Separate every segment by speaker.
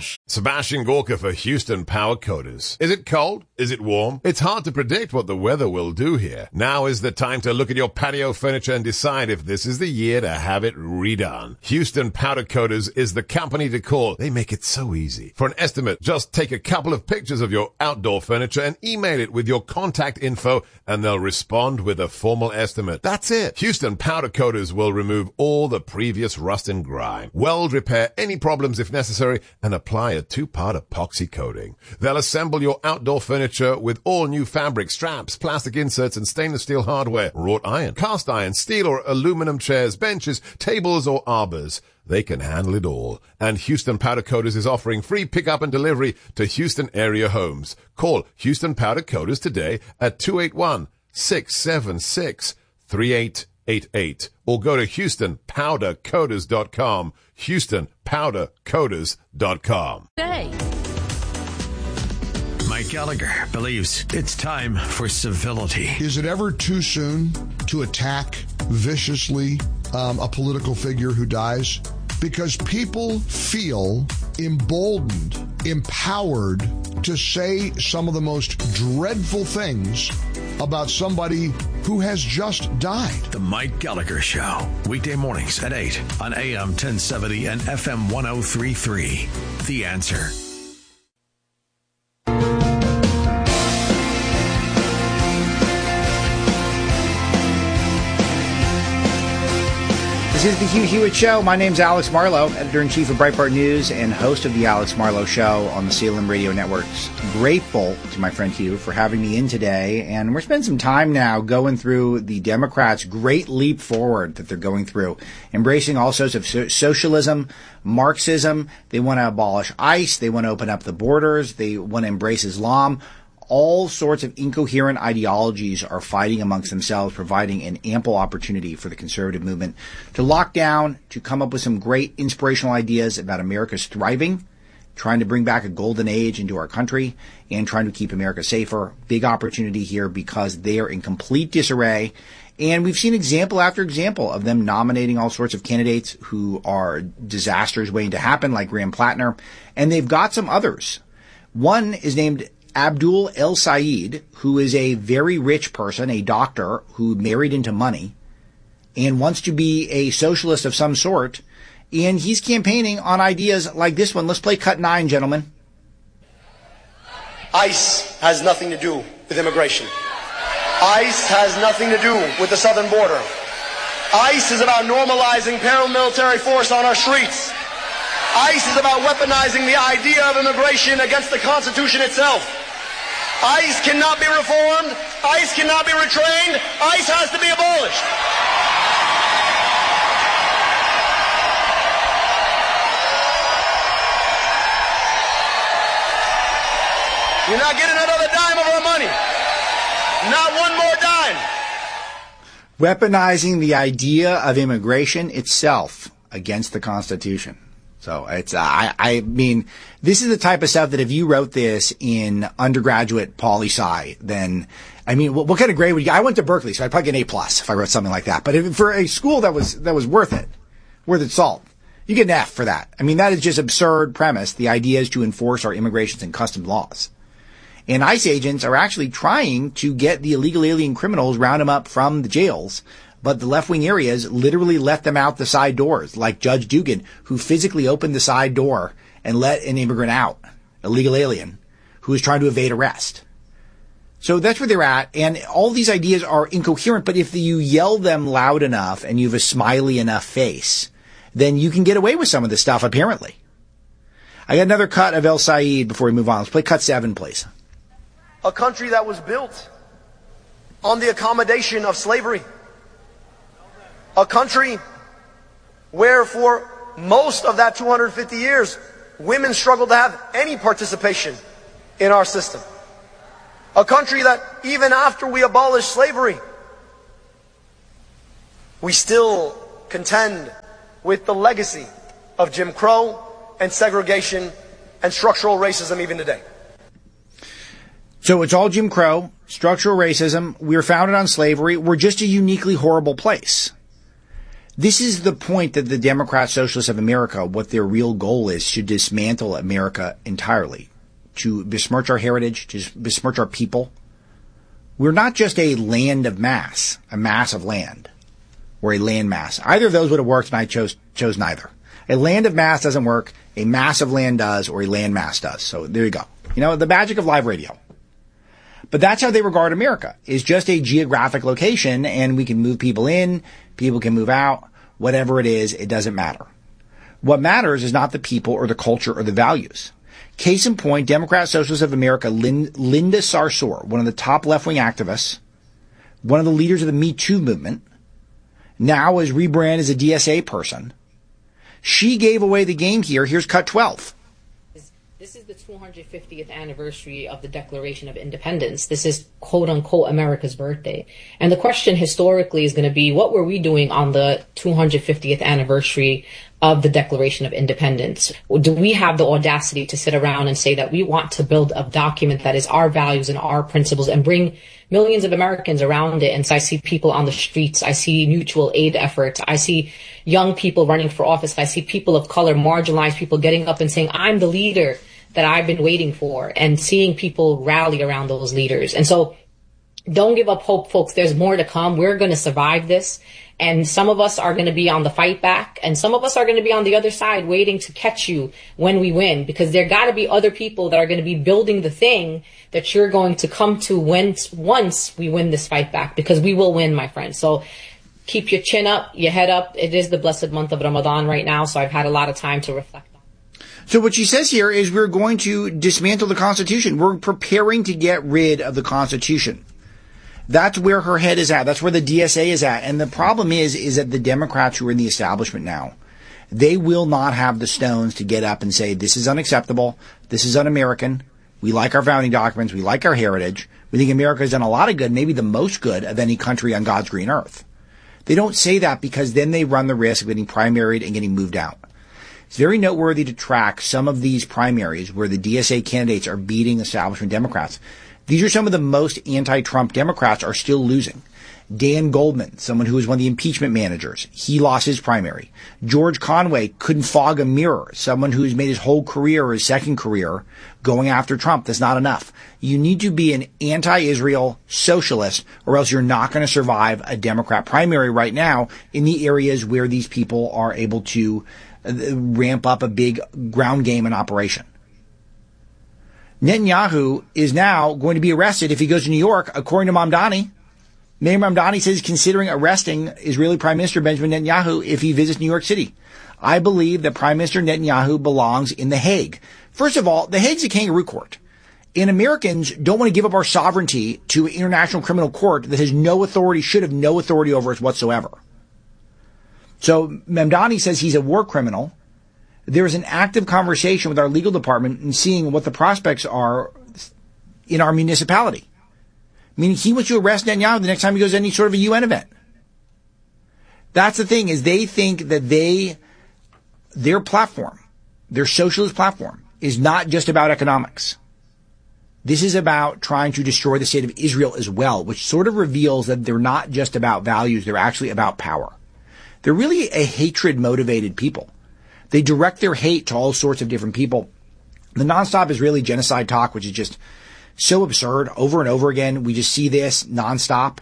Speaker 1: Lounge. Sebastian Gorka for Houston Power Coders. Is it cold? Is it warm? It's hard to predict what the weather will do here. Now is the time to look at your patio furniture and decide if this is the year to have it redone. Houston Powder Coaters is the company to call. They make it so easy. For an estimate, just take a couple of pictures of your outdoor furniture and email it with your contact info, and they'll respond with a formal estimate. That's it. Houston Powder Coaters will remove all the previous rust and grime, weld repair any problems if necessary, and apply a 2-part epoxy coating. They'll assemble your outdoor furniture with all new fabric, straps, plastic inserts, and stainless steel hardware, wrought iron, cast iron, steel or aluminum chairs, benches, tables, or arbors. They can handle it all. And Houston Powder Coaters is offering free pickup and delivery to Houston area homes. Call Houston Powder Coaters today at 281-676-3888 or go to HoustonPowderCoaters.com. HoustonPowderCoaters.com.
Speaker 2: Hey.
Speaker 3: Mike Gallagher believes it's time for civility.
Speaker 4: Is it ever too soon to attack viciously a political figure who dies? Because people feel emboldened, empowered to say some of the most dreadful things about somebody who has just died.
Speaker 3: The Mike Gallagher Show, weekday mornings at 8 on AM 1070 and FM 103.3. The Answer.
Speaker 5: This is the Hugh Hewitt Show. My name's Alex Marlow, editor-in-chief of Breitbart News and host of the Alex Marlow Show on the CLM Radio Networks. Grateful to my friend Hugh for having me in today, and we're spending some time now going through the Democrats' great leap forward that they're going through, embracing all sorts of socialism, Marxism. They want to abolish ICE. They want to open up the borders. They want to embrace Islam. All sorts of incoherent ideologies are fighting amongst themselves, providing an ample opportunity for the conservative movement to lock down, to come up with some great inspirational ideas about America's thriving, trying to bring back a golden age into our country, and trying to keep America safer. Big opportunity here because they are in complete disarray. And we've seen example after example of them nominating all sorts of candidates who are disasters waiting to happen, like Graham Plattner. And they've got some others. One is named Abdul El Sayed, who is a very rich person, a doctor who married into money and wants to be a socialist of some sort. And he's campaigning on ideas like this one. Let's play cut 9, gentlemen.
Speaker 6: ICE has nothing to do with immigration. ICE has nothing to do with the southern border. ICE is about normalizing paramilitary force on our streets. ICE is about weaponizing the idea of immigration against the Constitution itself. ICE cannot be reformed. ICE cannot be retrained. ICE has to be abolished. You're not getting another dime of our money. Not one more dime.
Speaker 5: Weaponizing the idea of immigration itself against the Constitution. So it's, I mean, this is the type of stuff that if you wrote this in undergraduate poli-sci, then, I mean, what kind of grade would you get? I went to Berkeley, so I'd probably get an A+ if I wrote something like that. But if, for a school that was worth its salt, you get an F for that. I mean, that is just absurd premise. The idea is to enforce our immigration and customs laws. And ICE agents are actually trying to get the illegal alien criminals, round them up from the jails. But the left-wing areas literally let them out the side doors, like Judge Dugan, who physically opened the side door and let an immigrant out, a legal alien, who was trying to evade arrest. So that's where they're at, and all these ideas are incoherent, but if you yell them loud enough and you have a smiley enough face, then you can get away with some of this stuff, apparently. I got another cut of El Sayed before we move on. Let's play cut 7, please.
Speaker 6: A country that was built on the accommodation of slavery. A country where for most of that 250 years, women struggled to have any participation in our system. A country that even after we abolished slavery, we still contend with the legacy of Jim Crow and segregation and structural racism even today.
Speaker 5: So it's all Jim Crow, structural racism. We were founded on slavery. We're just a uniquely horrible place. This is the point that the Democrat Socialists of America, what their real goal is, to dismantle America entirely, to besmirch our heritage, to besmirch our people. We're not just a land of mass, a mass of land, or a land mass. Either of those would have worked, and I chose neither. A land of mass doesn't work, a mass of land does, or a land mass does. So there you go. The magic of live radio. But that's how they regard America, is just a geographic location, and we can move people in, people can move out, whatever it is, it doesn't matter. What matters is not the people or the culture or the values. Case in point, Democrat Socialists of America, Linda Sarsour, one of the top left-wing activists, one of the leaders of the Me Too movement, now is rebranded as a DSA person. She gave away the game here. Here's cut 12.
Speaker 2: This is the 250th anniversary of the Declaration of Independence. This is, quote unquote, America's birthday. And the question historically is going to be, what were we doing on the 250th anniversary of the Declaration of Independence? Do we have the audacity to sit around and say that we want to build a document that is our values and our principles and bring millions of Americans around it? And so I see people on the streets. I see mutual aid efforts. I see young people running for office. I see people of color, marginalized people getting up and saying, I'm the leader that I've been waiting for, and seeing people rally around those leaders. And so don't give up hope, folks. There's more to come. We're going to survive this. And some of us are going to be on the fight back, and some of us are going to be on the other side waiting to catch you when we win, because there got to be other people that are going to be building the thing that you're going to come to once we win this fight back, because we will win, my friend. So keep your chin up, your head up. It is the blessed month of Ramadan right now, so I've had a lot of time to reflect.
Speaker 5: So what she says here is we're going to dismantle the Constitution. We're preparing to get rid of the Constitution. That's where her head is at. That's where the DSA is at. And the problem is that the Democrats who are in the establishment now, they will not have the stones to get up and say, this is unacceptable. This is un-American. We like our founding documents. We like our heritage. We think America has done a lot of good, maybe the most good of any country on God's green earth. They don't say that because then they run the risk of getting primaried and getting moved out. It's very noteworthy to track some of these primaries where the DSA candidates are beating establishment Democrats. These are some of the most anti-Trump Democrats are still losing. Dan Goldman, someone who was one of the impeachment managers, he lost his primary. George Conway couldn't fog a mirror, someone who's made his whole career, his second career, going after Trump. That's not enough. You need to be an anti-Israel socialist, or else you're not going to survive a Democrat primary right now in the areas where these people are able to ramp up a big ground game and operation. Netanyahu is now going to be arrested if he goes to New York, according to Mamdani. Mayor Mamdani says he's considering arresting Israeli Prime Minister Benjamin Netanyahu if he visits New York City. I believe that Prime Minister Netanyahu belongs in The Hague. First of all, The Hague's a kangaroo court. And Americans don't want to give up our sovereignty to an international criminal court that has no authority, should have no authority over us whatsoever. So Mamdani says he's a war criminal. There is an active conversation with our legal department and seeing what the prospects are in our municipality. Meaning he wants to arrest Netanyahu the next time he goes to any sort of a UN event. That's the thing, is they think that their platform, their socialist platform, is not just about economics. This is about trying to destroy the state of Israel as well, which sort of reveals that they're not just about values, they're actually about power. They're really a hatred-motivated people. They direct their hate to all sorts of different people. The nonstop Israeli genocide talk, which is just so absurd over and over again. We just see this nonstop.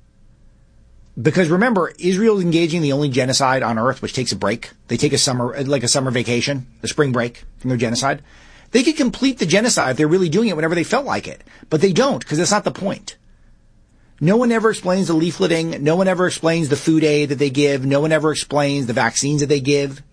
Speaker 5: Because remember, Israel is engaging in the only genocide on earth which takes a break. They take a summer vacation, a spring break from their genocide. They could complete the genocide if they're really doing it whenever they felt like it. But they don't, because that's not the point. No one ever explains the leafleting. No one ever explains the food aid that they give. No one ever explains the vaccines that they give.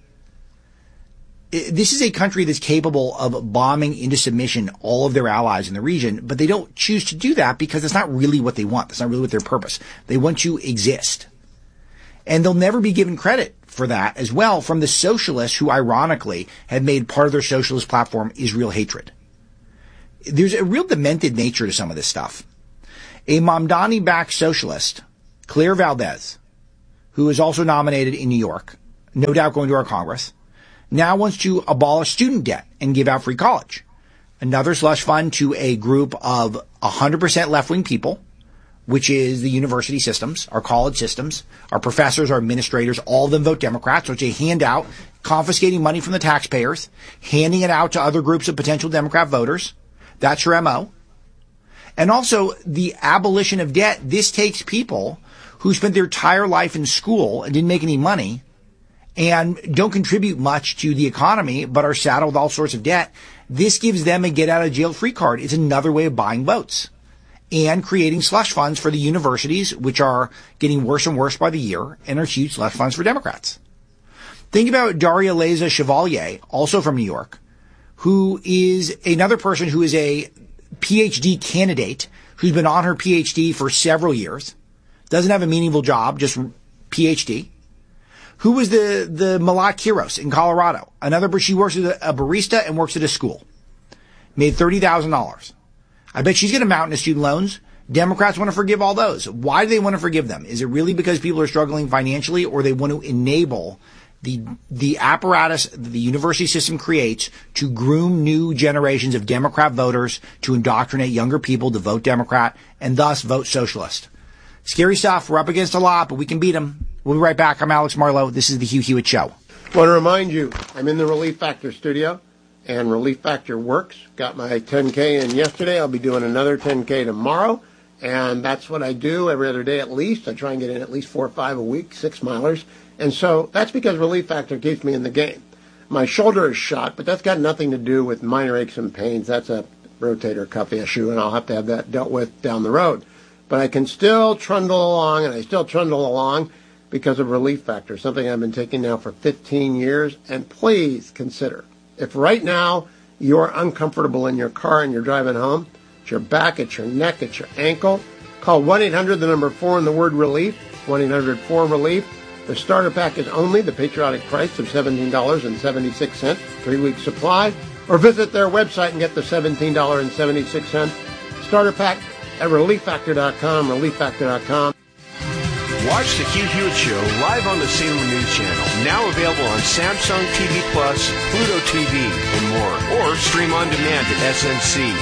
Speaker 5: This is a country that's capable of bombing into submission all of their allies in the region, but they don't choose to do that because that's not really what they want. That's not really what their purpose. They want to exist. And they'll never be given credit for that as well from the socialists who ironically have made part of their socialist platform Israel hatred. There's a real demented nature to some of this stuff. A Mamdani-backed socialist, Claire Valdez, who is also nominated in New York, no doubt going to our Congress, now wants to abolish student debt and give out free college. Another slush fund to a group of 100% left-wing people, which is the university systems, our college systems, our professors, our administrators, all of them vote Democrats, which they hand out, confiscating money from the taxpayers, handing it out to other groups of potential Democrat voters. That's your MO. And also the abolition of debt. This takes people who spent their entire life in school and didn't make any money and don't contribute much to the economy, but are saddled with all sorts of debt. This gives them a get-out-of-jail-free card. It's another way of buying votes and creating slush funds for the universities, which are getting worse and worse by the year, and are huge slush funds for Democrats. Think about Daria Leza Chevalier, also from New York, who is another person who is a PhD candidate who's been on her PhD for several years, doesn't have a meaningful job, just PhD, who was the Malat Kiros in Colorado. She works as a barista and works at a school. Made $30,000. I bet she's going to mount into student loans. Democrats want to forgive all those. Why do they want to forgive them? Is it really because people are struggling financially, or they want to enable the apparatus that the university system creates to groom new generations of Democrat voters to indoctrinate younger people to vote Democrat and thus vote socialist? Scary stuff. We're up against a lot, but we can beat them. We'll be right back. I'm Alex Marlow. This is the Hugh Hewitt Show.
Speaker 7: I want to remind you, I'm in the Relief Factor studio, and Relief Factor works. Got my 10K in yesterday. I'll be doing another 10K tomorrow, and that's what I do every other day at least. I try and get in at least 4 or 5 a week, 6 milers. And so that's because Relief Factor keeps me in the game. My shoulder is shot, but that's got nothing to do with minor aches and pains. That's a rotator cuff issue, and I'll have to have that dealt with down the road. But I can still trundle along, and I still trundle along because of Relief Factor, something I've been taking now for 15 years. And please consider, if right now you're uncomfortable in your car and you're driving home, it's your back, it's your neck, it's your ankle, call 1-800, the number 4 and the word relief, 1-800-4-RELIEF. The starter pack is only the patriotic price of $17.76, 3-week supply, or visit their website and get the $17.76 starter pack at relieffactor.com, relieffactor.com.
Speaker 8: Watch the Hugh Hewitt Show live on the Salem News Channel, now available on Samsung TV Plus, Pluto TV, and more, or stream on demand at SNC.